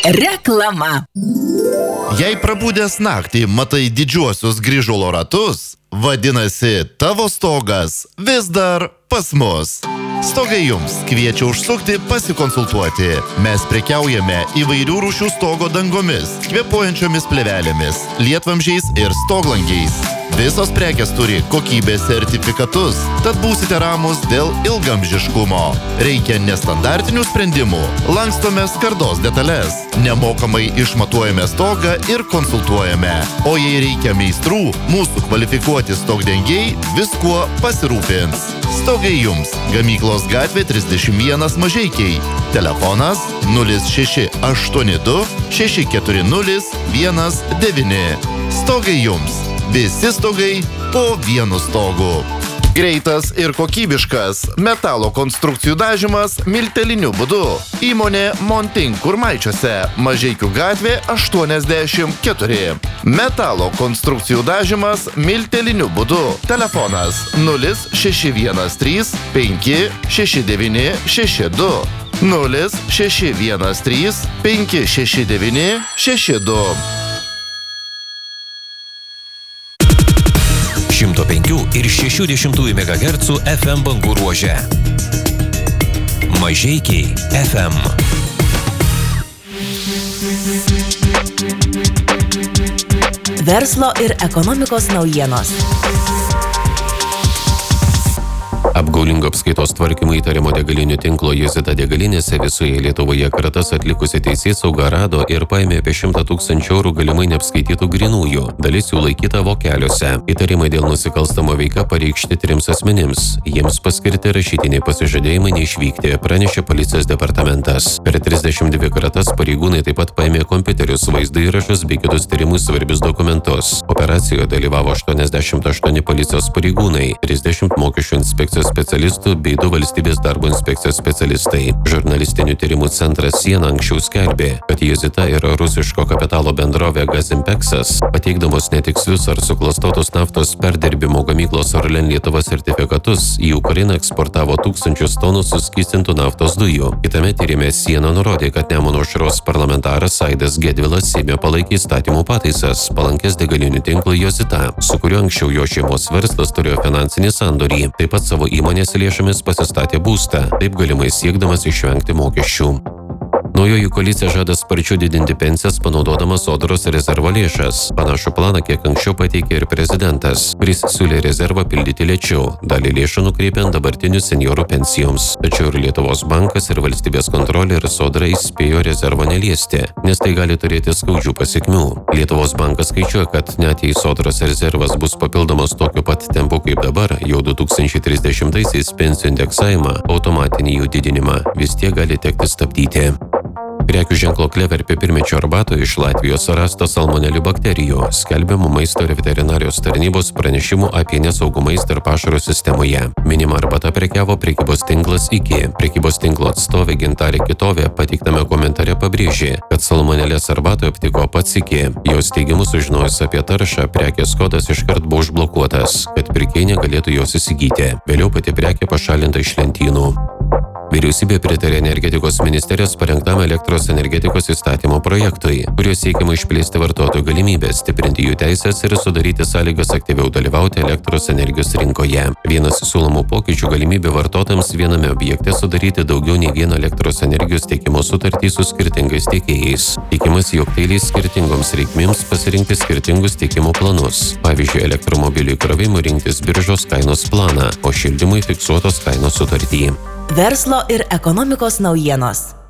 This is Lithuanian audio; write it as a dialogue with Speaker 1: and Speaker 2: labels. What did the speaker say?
Speaker 1: Reklama.
Speaker 2: Jei prabudęs naktį matai didžiuosius grįžulo ratus, vadinasi, tavo stogas vis dar pas mus. Stogai jums kviečia užsukti pasikonsultuoti. Mes prekiaujame įvairių rūšių stogo dangomis, kvėpuojančiomis plėvelėmis, lietvamžiais ir stoglangiais. Visos prekės turi kokybės sertifikatus, tad būsite ramus dėl ilgamžiškumo. Reikia nestandartinių sprendimų, lankstome skardos detalės, nemokamai išmatuojame stogą ir konsultuojame. O jei reikia meistrų, mūsų kvalifikuoti stogdengiai viskuo pasirūpins. Stogai jums. Gamyklos gatvė 31 Mažeikiai. Telefonas 0682 640 19. Stogai jums. Visi stogai po vienu stogu. Greitas ir kokybiškas metalo konstrukcijų dažymas milteliniu būdu. Įmonė Montink Kurmaičiuose, Mažeikių gatvė 84. Metalo konstrukcijų dažymas milteliniu būdu. Telefonas 0613 569 62. 0613 569 62.
Speaker 3: 105 ir 60 MHz FM bangų ruože. Mažeikiai FM.
Speaker 1: Verslo ir ekonomikos naujienos.
Speaker 3: Apgaulingo apskaitos tvarkymo įtariamo degalinių tinklo Jozita degalinėse visoje Lietuvoje kratas atlikusi teisėsauga rado ir paėmė apie 100 000 eurų galimai neapskaitytų grynųjų. Dalis jų laikyta vokeliuose. Įtarimai dėl nusikalstamo veika pareikšti 3 asmenims. Jiems paskirti rašytiniai pasižadėjimai neišvykti, pranešė policijos departamentas. Per 32 kratas pareigūnai taip pat paėmė kompiuterius, vaizdo įrašus bei kitus tyrimui svarbius dokumentus. Operacijoje dalyvavo 88 policijos pareigūnai, 30 mokesčių inspekcijos specialistų bei 2 valstybės darbo inspekcijos specialistai. Žurnalistinių tyrimų centras Siena anksčiau skelbė, kad Jozita yra rusiško kapitalo bendrovė Gazimpeksas, pateikdamos netikslius ar suklastotus naftos perdirbimo gamyklos Orlen Lietuva sertifikatus, į Ukrainą eksportavo 1000 tonų suskystintų naftos dujų. Kitame tyrime Siena nurodė, kad Nemuno aušros parlamentaras Aidas Gedvilas Seime palaikė įstatymų pataisas, palankės degalinių tinklui Jozita, su kuriuo anksčiau jo šeimos verslas turėjo finansinį sandorį. Taip pat savo įmonės lėšomis pasistatė būstą, taip galimai siekdamas išvengti mokesčių. Naujoji koalicija žada sparčiau didinti pensijas panaudodamas Sodros rezervo lėšas. Panašų planą kiek anksčiau pateikė ir prezidentas, kuris siūlė rezervą pildyti lėčiau, dalį lėšų nukreipiant dabartinių senjorų pensijoms. Tačiau ir Lietuvos bankas ir valstybės kontrolė ir Sodra įspėjo rezervo neliesti, nes tai gali turėti skaudžių pasekmių. Lietuvos bankas skaičiuoja, kad net jei Sodros rezervas bus papildomas tokiu pat tempu kaip dabar, jau 2030-aisiais pensijų indeksavimą, automatinį jų didinimą vis tiek gali tekti stabdyti. Prekių ženklo Klever pipirmečio arbatoje iš Latvijos rasta salmonelių bakterijų, skelbiamų maisto ir veterinarijos tarnybos pranešimų apie nesaugų maistą ir pašaro sistemoje. Minima arbata prekiavo prekybos tinklas IKI. Prekybos tinklo atstovė Gintarė Kitovė pateiktame komentare pabrėžė, kad salmonelės arbatoje aptiko pats IKI. Jos teigimu sužinojus apie taršą, prekės kodas iškart buvo užblokuotas, kad pirkėjai negalėtų jos įsigyti. Vėliau pati prekė pašalinta iš lentynų. Vyriausybė pritarė energetikos ministerijos parengtam elektros energetikos įstatymo projektui, kuriuo siekiama išplėsti vartotojų galimybės, stiprinti jų teisės ir sudaryti sąlygas aktyviau dalyvauti elektros energijos rinkoje. Vienas siūlomų pokyčių galimybė vartotojams viename objekte sudaryti daugiau nei vieną elektros energijos tiekimo sutartį su skirtingais tiekėjais. Tikimasi, jog tai leis skirtingoms reikmėms pasirinkti skirtingus tiekimo planus. Pavyzdžiui, elektromobilių įkrovimui rinktis biržos kainos planą, o šildymui fiksuotos kainos sutartį.
Speaker 1: Verslo ir ekonomikos naujienos.